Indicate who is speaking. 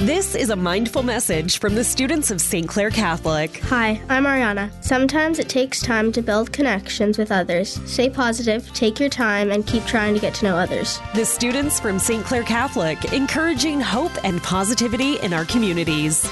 Speaker 1: This is a mindful message from the students of St. Clair Catholic.
Speaker 2: Hi, I'm Ariana. Sometimes it takes time to build connections with others. Stay positive, take your time, and keep trying to get to know others.
Speaker 1: The students from St. Clair Catholic, encouraging hope and positivity in our communities.